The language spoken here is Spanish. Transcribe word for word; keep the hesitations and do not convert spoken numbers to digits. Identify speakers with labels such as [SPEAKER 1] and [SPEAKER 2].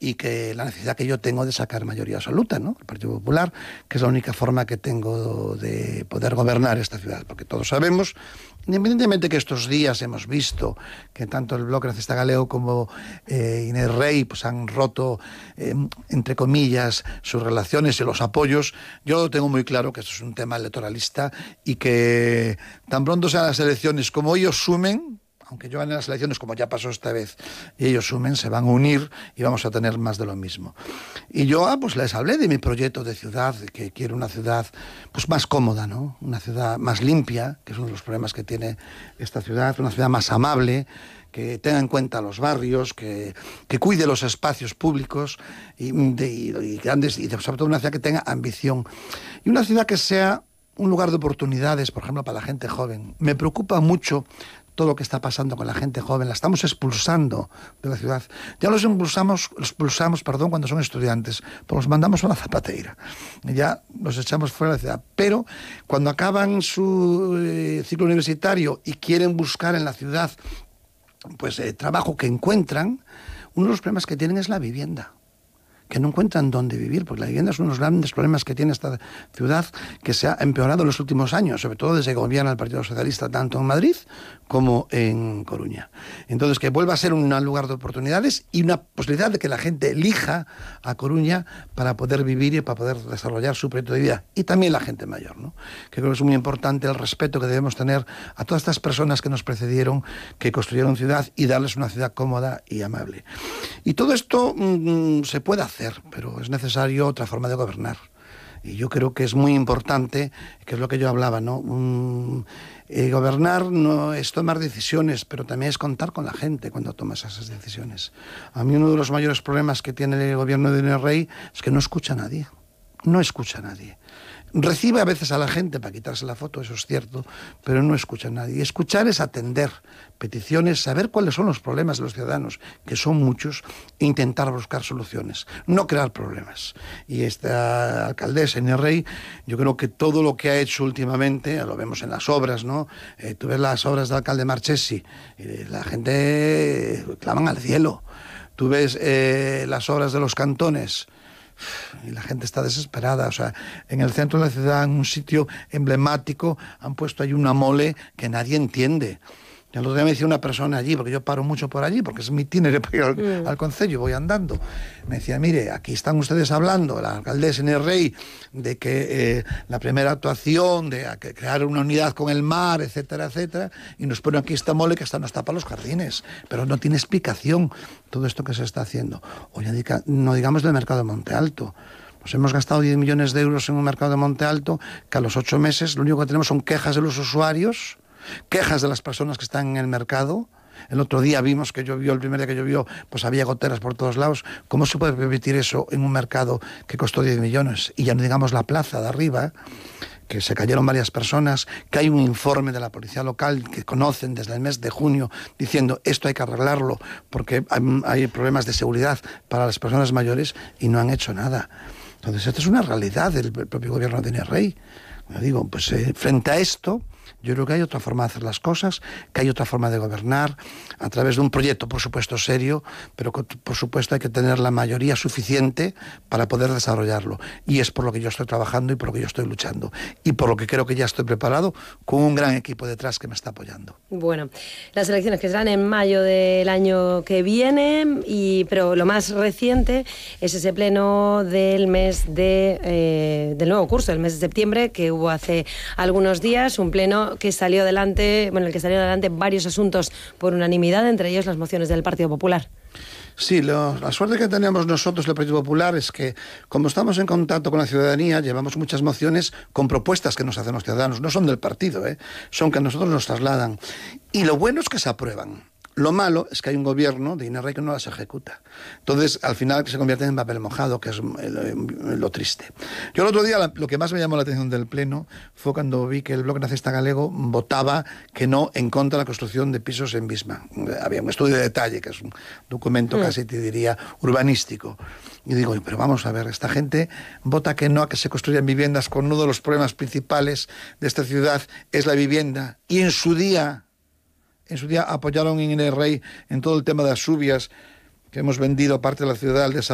[SPEAKER 1] y que la necesidad que yo tengo de sacar mayoría absoluta, ¿no? El Partido Popular, que es la única forma que tengo de poder gobernar esta ciudad, porque todos sabemos, independientemente que estos días hemos visto que tanto el Bloque Nacionalista Galego como eh, Inés Rey pues han roto, eh, entre comillas, sus relaciones y los apoyos, yo tengo muy claro que esto es un tema electoralista y que tan pronto sean las elecciones como ellos sumen, aunque yo gane las elecciones como ya pasó esta vez, y ellos sumen, se van a unir y vamos a tener más de lo mismo. Y yo ah, pues les hablé de mi proyecto de ciudad, que quiero una ciudad pues más cómoda, ¿no? Una ciudad más limpia, que es uno de los problemas que tiene esta ciudad, una ciudad más amable, que tenga en cuenta los barrios, que, que cuide los espacios públicos y, de, y grandes, y sobre todo una ciudad que tenga ambición. Y una ciudad que sea un lugar de oportunidades, por ejemplo, para la gente joven. Me preocupa mucho todo lo que está pasando con la gente joven, la estamos expulsando de la ciudad. Ya los expulsamos, los expulsamos, perdón, cuando son estudiantes, pues los mandamos a la zapateira. Y ya los echamos fuera de la ciudad. Pero cuando acaban su eh, ciclo universitario y quieren buscar en la ciudad pues eh, trabajo que encuentran, uno de los problemas que tienen es la vivienda, que no encuentran dónde vivir, porque la vivienda es uno de los grandes problemas que tiene esta ciudad, que se ha empeorado en los últimos años, sobre todo desde que gobierna el Partido Socialista, tanto en Madrid como en Coruña. Entonces, que vuelva a ser un lugar de oportunidades y una posibilidad de que la gente elija a Coruña para poder vivir y para poder desarrollar su proyecto de vida. Y también la gente mayor, ¿no? Que creo que es muy importante el respeto que debemos tener a todas estas personas que nos precedieron, que construyeron ciudad, y darles una ciudad cómoda y amable. Y todo esto mmm, se puede hacer, pero es necesario otra forma de gobernar. Y yo creo que es muy importante, que es lo que yo hablaba, ¿no? Um, eh, gobernar no es tomar decisiones, pero también es contar con la gente cuando tomas esas decisiones. A mí uno de los mayores problemas que tiene el gobierno de Inés Rey es que no escucha a nadie. No escucha a nadie. Recibe a veces a la gente para quitarse la foto, eso es cierto, pero no escucha a nadie. Y escuchar es atender peticiones, saber cuáles son los problemas de los ciudadanos, que son muchos, e intentar buscar soluciones, no crear problemas. Y esta alcaldesa, Inés Rey, yo creo que todo lo que ha hecho últimamente, lo vemos en las obras, ¿no? Eh, tú ves las obras del alcalde Marchesi, eh, la gente eh, claman al cielo. Tú ves eh, las obras de los cantones, y la gente está desesperada. O sea, en el centro de la ciudad, en un sitio emblemático, han puesto ahí una mole que nadie entiende. El otro día me decía una persona allí, porque yo paro mucho por allí, porque es mi itinerario para ir al, mm. al concello, voy andando. Me decía, mire, aquí están ustedes hablando, la alcaldesa Inés Rey, de que eh, la primera actuación, de que crear una unidad con el mar, etcétera, etcétera, y nos ponen aquí esta mole que esta nos tapa los jardines, pero no tiene explicación todo esto que se está haciendo. O ya diga, no digamos del mercado de Monte Alto. Nos hemos gastado diez millones de euros en un mercado de Monte Alto, que a los ocho meses lo único que tenemos son quejas de los usuarios, quejas de las personas que están en el mercado. El otro día vimos que llovió, el primer día que llovió, pues había goteras por todos lados. ¿Cómo se puede permitir eso en un mercado que costó diez millones? Y ya no digamos la plaza de arriba, que se cayeron varias personas, que hay un informe de la policía local que conocen desde el mes de junio diciendo esto hay que arreglarlo porque hay, hay problemas de seguridad para las personas mayores, y no han hecho nada. Entonces, esto es una realidad del propio gobierno de Inés Rey. Yo digo, pues eh, frente a esto, yo creo que hay otra forma de hacer las cosas, que hay otra forma de gobernar, a través de un proyecto, por supuesto, serio, pero que, por supuesto, hay que tener la mayoría suficiente para poder desarrollarlo. Y es por lo que yo estoy trabajando y por lo que yo estoy luchando. Y por lo que creo que ya estoy preparado, con un gran equipo detrás que me está apoyando.
[SPEAKER 2] Bueno, las elecciones que serán en mayo del año que viene, y, pero lo más reciente es ese pleno del mes de, eh, del nuevo curso, el mes de septiembre, que hubo hace algunos días, un pleno que salió adelante, bueno, el que salió adelante varios asuntos por unanimidad, entre ellos las mociones del Partido Popular.
[SPEAKER 1] Sí, lo, la suerte que tenemos nosotros, el Partido Popular, es que como estamos en contacto con la ciudadanía, llevamos muchas mociones con propuestas que nos hacen los ciudadanos. No son del partido, ¿eh? Son que a nosotros nos trasladan. Y lo bueno es que se aprueban. Lo malo es que hay un gobierno de Inés Rey que no las ejecuta. Entonces, al final se convierte en papel mojado, que es lo triste. Yo el otro día, lo que más me llamó la atención del Pleno fue cuando vi que el Bloque Nacionalista Galego votaba que no en contra de la construcción de pisos en Visma. Había un estudio de detalle, que es un documento mm. casi te diría urbanístico. Y digo, pero vamos a ver, esta gente vota que no a que se construyan viviendas, con uno de los problemas principales de esta ciudad es la vivienda. Y en su día... En su día apoyaron a Inés Rey en todo el tema de las subias, que hemos vendido parte de la ciudad al desarrollo.